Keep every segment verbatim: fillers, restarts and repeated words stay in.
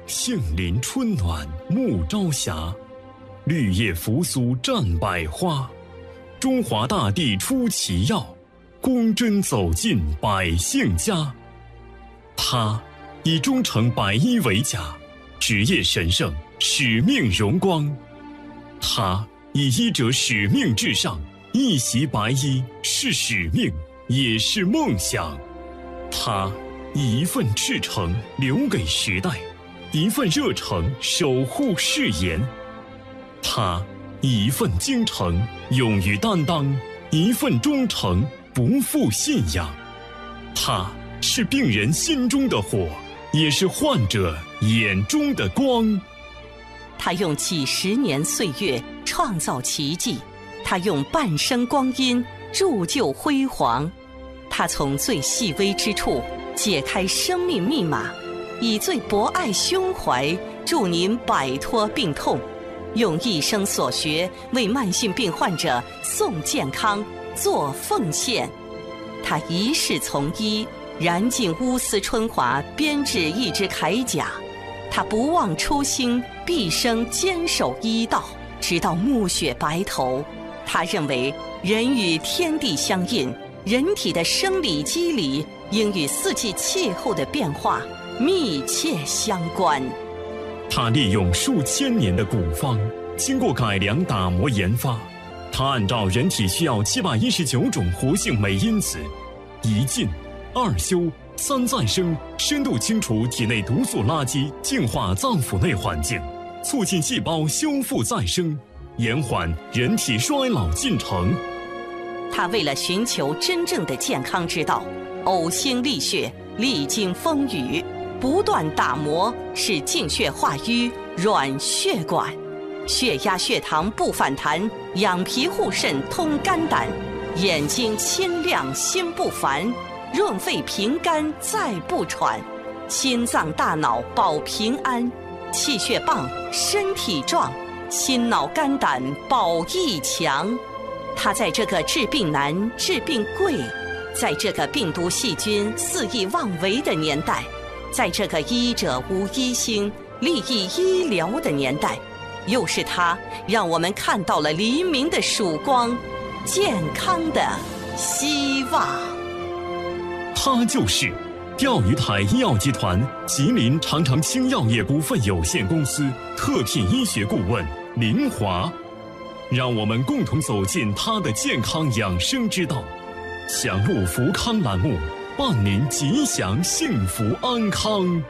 杏林春暖暮朝霞，绿叶扶苏占百花。中华大地出奇药，公针走进百姓家。他以忠诚白衣为甲，职业神圣，使命荣光。他以医者使命至上，一袭白衣是使命，也是梦想。他以一份赤诚留给时代，一份热诚守护誓言。他以一份精诚勇于担当，一份忠诚不负信仰。他是病人心中的火，也是患者眼中的光。 他用几十年岁月创造奇迹，他用半生光阴铸就辉煌。他从最细微之处解开生命密码，以最博爱胸怀助您摆脱病痛，用一生所学为慢性病患者送健康做奉献。他一世从医，燃尽乌丝春华，编制一支铠甲。他不忘初心，毕生坚守医道，直到暮雪白头。他认为人与天地相应，人体的生理机理应与四季气候的变化密切相关。 他利用数千年的古方，经过改良打磨研发，他按照人体需要七百一十九种活性酶因子，一进二修三再生，深度清除体内毒素垃圾，净化脏腑内环境，促进细胞修复再生，延缓人体衰老进程。 他为了寻求真正的健康之道，呕心沥血，历经风雨，不断打磨，使净血化瘀，软血管，血压血糖不反弹，养脾护肾，通肝胆，眼睛清亮，心不烦，润肺平肝，再不喘，心脏大脑保平安，气血棒，身体壮，心脑肝胆保益强。他在这个治病难、治病贵，在这个病毒细菌肆意妄为的年代，在这个医者无医心、利益医疗的年代，又是他让我们看到了黎明的曙光，健康的希望。 他就是钓鱼台医药集团吉林长城青药业股份有限公司特聘医学顾问林华。让我们共同走进他的健康养生之道，享路福康栏目，伴您吉祥幸福安康。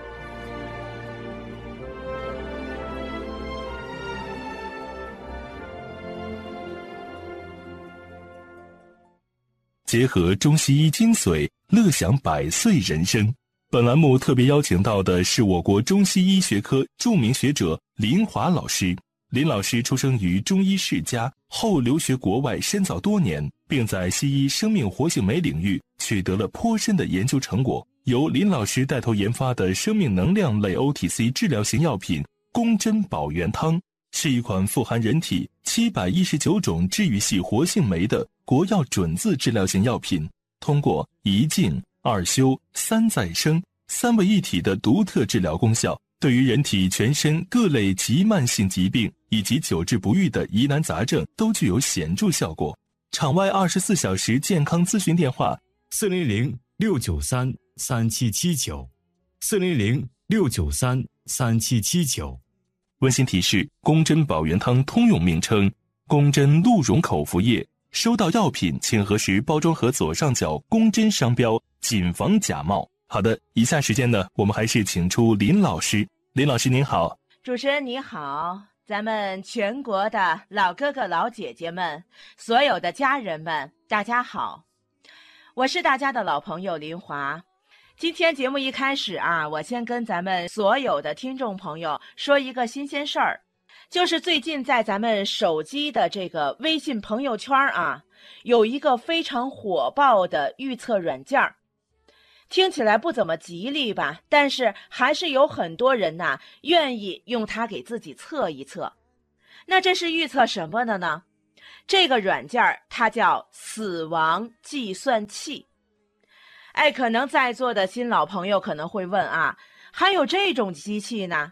结合中西医精髓，乐享百岁人生。本栏目特别邀请到的是我国中西医学科著名学者林华老师。林老师出生于中医世家，后留学国外深造多年，并在西医生命活性酶领域取得了颇深的研究成果。由林老师带头研发的生命能量类 O T C 治疗型药品宫珍保元汤，是一款富含人体七百一十九种治愈系活性酶的国药准字治疗型药品，通过一净、二修、三再生三位一体的独特治疗功效，对于人体全身各类急慢性疾病以及久治不愈的疑难杂症都具有显著效果。场外二十四小时健康咨询电话： 四零零六九三三七七九，四零零六九三三七七九。 温馨提示：宫珍保元汤通用名称宫珍鹿茸口服液。收到药品请核实包装盒左上角宫珍商标，谨防假冒。好的，以下时间呢，我们还是请出林老师。林老师您好。 主持人你好，咱们全国的老哥哥老姐姐们，所有的家人们，大家好，我是大家的老朋友林华。今天节目一开始啊，我先跟咱们所有的听众朋友说一个新鲜事儿，就是最近在咱们手机的这个微信朋友圈啊，有一个非常火爆的预测软件儿。听起来不怎么吉利吧，但是还是有很多人呐、啊、愿意用它给自己测一测。那这是预测什么的呢？这个软件它叫死亡计算器。哎，可能在座的新老朋友可能会问啊，还有这种机器呢？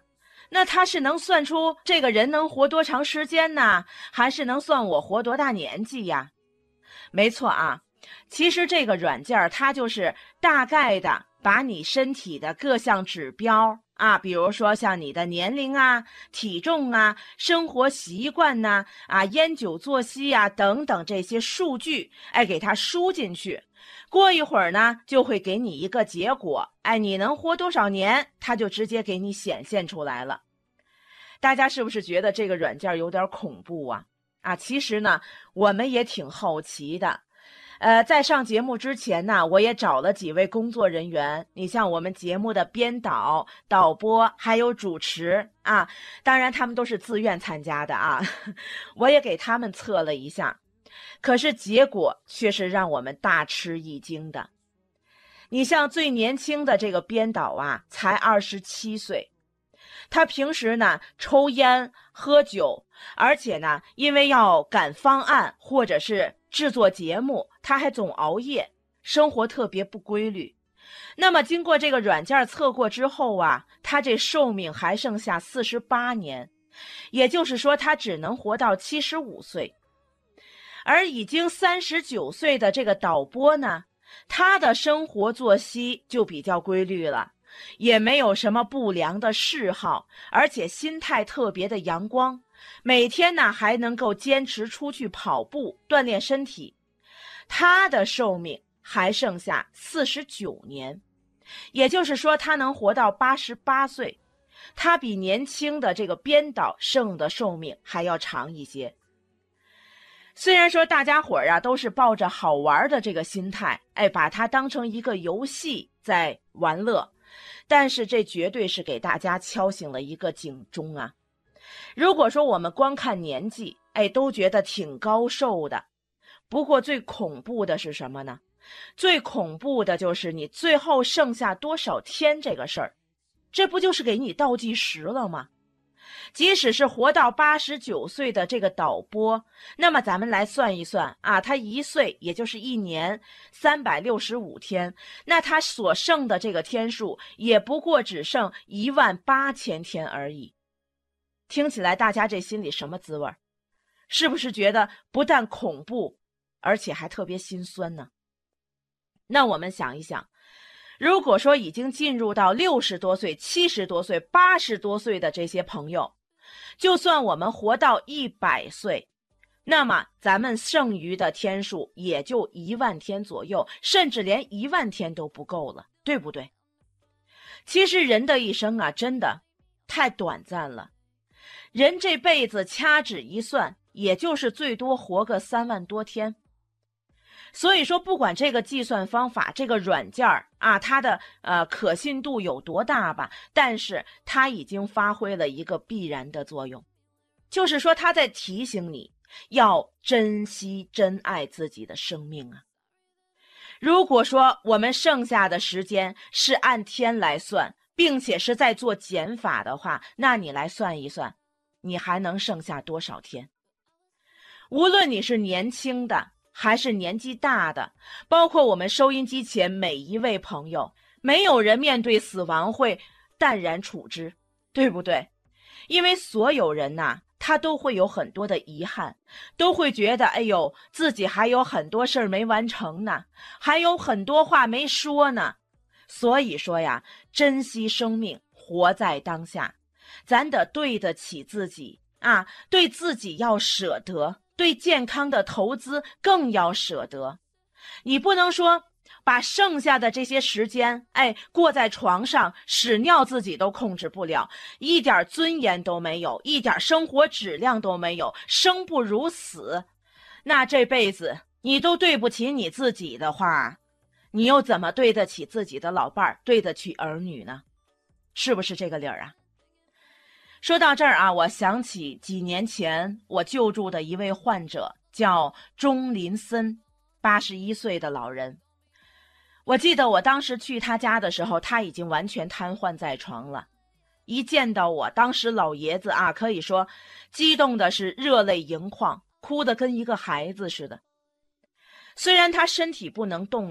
那他是能算出这个人能活多长时间呢，还是能算我活多大年纪呀？没错啊，其实这个软件它就是大概的把你身体的各项指标啊，比如说像你的年龄啊、体重啊、生活习惯呐、啊、烟酒作息啊等等这些数据，哎，给它输进去。过一会儿呢，就会给你一个结果，哎，你能活多少年，它就直接给你显现出来了。大家是不是觉得这个软件有点恐怖啊？啊，其实呢，我们也挺好奇的。呃，在上节目之前呢，我也找了几位工作人员，你像我们节目的编导、导播还有主持啊，当然他们都是自愿参加的啊，我也给他们测了一下，可是结果却是让我们大吃一惊的。你像最年轻的这个编导啊，才二十七岁，他平时呢抽烟喝酒，而且呢因为要赶方案或者是制作节目，他还总熬夜，生活特别不规律。那么经过这个软件测过之后啊，他这寿命还剩下四十八年，也就是说他只能活到七十五岁。而已经三十九岁的这个导播呢，他的生活作息就比较规律了，也没有什么不良的嗜好，而且心态特别的阳光，每天呢还能够坚持出去跑步锻炼身体。他的寿命还剩下四十九年，也就是说他能活到八十八岁，他比年轻的这个编导剩的寿命还要长一些。虽然说大家伙儿啊都是抱着好玩的这个心态，哎，把它当成一个游戏在玩乐，但是这绝对是给大家敲醒了一个警钟啊。如果说我们光看年纪，哎，都觉得挺高寿的，不过最恐怖的是什么呢？最恐怖的就是你最后剩下多少天这个事儿，这不就是给你倒计时了吗？即使是活到八十九岁的这个导播，那么咱们来算一算啊，他一岁也就是一年三百六十五天，那他所剩的这个天数也不过只剩一万八千天而已。听起来大家这心里什么滋味？是不是觉得不但恐怖，而且还特别心酸呢？那我们想一想，如果说已经进入到六十多岁、七十多岁、八十多岁的这些朋友，就算我们活到一百岁，那么咱们剩余的天数也就一万天左右，甚至连一万天都不够了，对不对？其实人的一生啊，真的太短暂了。人这辈子掐指一算，也就是最多活个三万多天。所以说，不管这个计算方法、这个软件啊，它的呃可信度有多大吧，但是它已经发挥了一个必然的作用，就是说它在提醒你要珍惜、珍爱自己的生命啊。如果说我们剩下的时间是按天来算，并且是在做减法的话，那你来算一算，你还能剩下多少天？无论你是年轻的还是年纪大的，包括我们收音机前每一位朋友，没有人面对死亡会淡然处之，对不对？因为所有人呐，他都会有很多的遗憾，都会觉得哎呦，自己还有很多事儿没完成呢，还有很多话没说呢。所以说呀，珍惜生命，活在当下，咱得对得起自己啊，对自己要舍得，对健康的投资更要舍得。你不能说把剩下的这些时间，哎，过在床上屎尿自己都控制不了，一点尊严都没有，一点生活质量都没有，生不如死，那这辈子你都对不起你自己的话，你又怎么对得起自己的老伴儿，对得起儿女呢？是不是这个理儿啊？说到这儿啊，我想起几年前我救助的一位患者，叫钟林森，八十一岁的老人。我记得我当时去他家的时候，他已经完全瘫痪在床了。一见到我，当时老爷子啊，可以说激动的是热泪盈眶，哭得跟一个孩子似的。虽然他身体不能动